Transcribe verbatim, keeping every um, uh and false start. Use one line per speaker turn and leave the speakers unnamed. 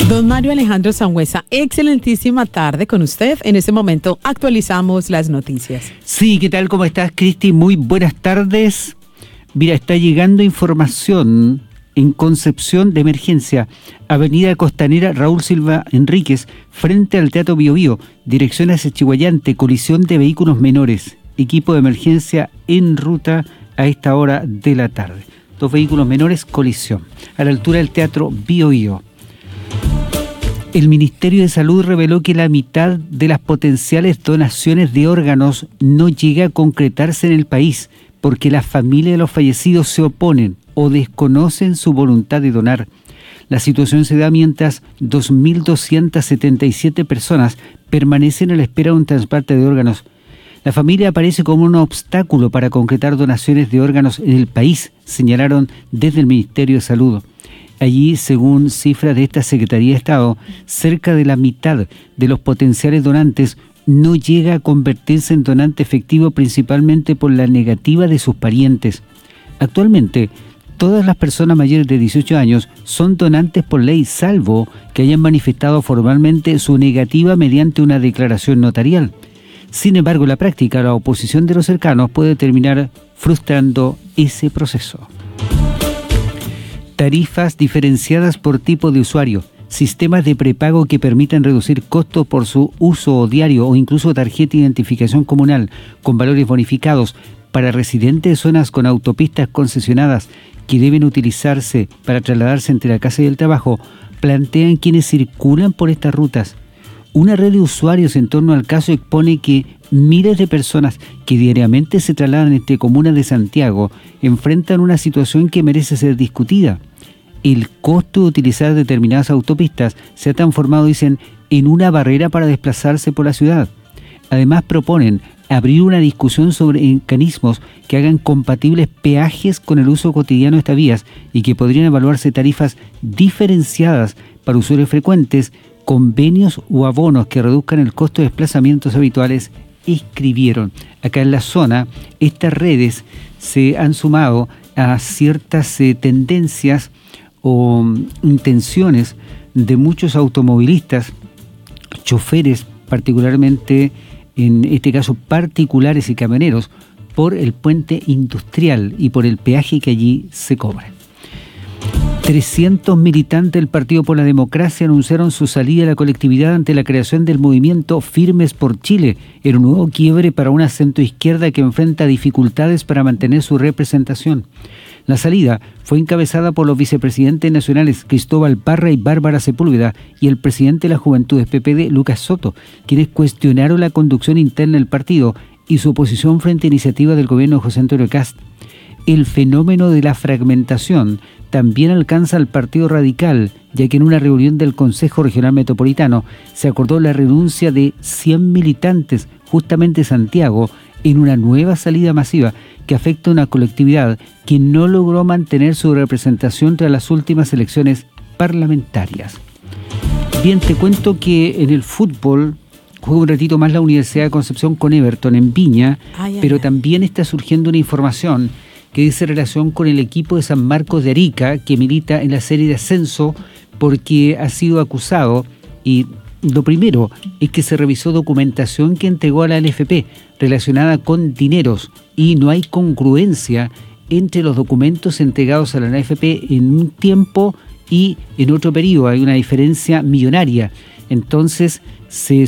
Don Mario Alejandro Sangüesa, excelentísima tarde con usted. En este momento actualizamos las noticias.
Sí, ¿qué tal? ¿Cómo estás, Cristi? Muy buenas tardes. Mira, está llegando información en Concepción de emergencia. Avenida Costanera Raúl Silva Enríquez, frente al Teatro Bio Bio, dirección hacia Chihuayante, colisión de vehículos menores. Equipo de emergencia en ruta a esta hora de la tarde. Dos vehículos menores, colisión, a la altura del Teatro Bio Bio. El Ministerio de Salud reveló que la mitad de las potenciales donaciones de órganos no llega a concretarse en el país porque las familias de los fallecidos se oponen o desconocen su voluntad de donar. La situación se da mientras dos mil doscientas setenta y siete personas permanecen a la espera de un trasplante de órganos. La familia aparece como un obstáculo para concretar donaciones de órganos en el país, señalaron desde el Ministerio de Salud. Allí, según cifras de esta Secretaría de Estado, cerca de la mitad de los potenciales donantes no llega a convertirse en donante efectivo, principalmente por la negativa de sus parientes. Actualmente, todas las personas mayores de dieciocho años son donantes por ley, salvo que hayan manifestado formalmente su negativa mediante una declaración notarial. Sin embargo, en la práctica, la oposición de los cercanos puede terminar frustrando ese proceso. Tarifas diferenciadas por tipo de usuario, sistemas de prepago que permitan reducir costos por su uso diario o incluso tarjeta de identificación comunal con valores bonificados para residentes de zonas con autopistas concesionadas que deben utilizarse para trasladarse entre la casa y el trabajo, plantean quienes circulan por estas rutas. Una red de usuarios en torno al caso expone que miles de personas que diariamente se trasladan entre comunas de Santiago enfrentan una situación que merece ser discutida. El costo de utilizar determinadas autopistas se ha transformado, dicen, en una barrera para desplazarse por la ciudad. Además, proponen abrir una discusión sobre mecanismos que hagan compatibles peajes con el uso cotidiano de estas vías y que podrían evaluarse tarifas diferenciadas para usuarios frecuentes, convenios o abonos que reduzcan el costo de desplazamientos habituales, escribieron. Acá en la zona, estas redes se han sumado a ciertas eh, tendencias o um, intenciones de muchos automovilistas, choferes, particularmente en este caso particulares y camioneros, por el puente industrial y por el peaje que allí se cobra. trescientos militantes del Partido por la Democracia anunciaron su salida a la colectividad ante la creación del movimiento Firmes por Chile, en un nuevo quiebre para una centroizquierda que enfrenta dificultades para mantener su representación. La salida fue encabezada por los vicepresidentes nacionales Cristóbal Parra y Bárbara Sepúlveda y el presidente de la Juventudes P P D, Lucas Soto, quienes cuestionaron la conducción interna del partido y su oposición frente a iniciativas del gobierno de José Antonio Kast. El fenómeno de la fragmentación también alcanza al Partido Radical, ya que en una reunión del Consejo Regional Metropolitano se acordó la renuncia de cien militantes, justamente de Santiago, en una nueva salida masiva que afecta a una colectividad que no logró mantener su representación tras las últimas elecciones parlamentarias. Bien, te cuento que en el fútbol juega un ratito más la Universidad de Concepción con Everton en Viña, ay, ay, pero ay. También está surgiendo una información que dice relación con el equipo de San Marcos de Arica, que milita en la serie de ascenso porque ha sido acusado, y lo primero es que se revisó documentación que entregó a la N F P relacionada con dineros y no hay congruencia entre los documentos entregados a la N F P en un tiempo y en otro periodo. Hay una diferencia millonaria. Entonces se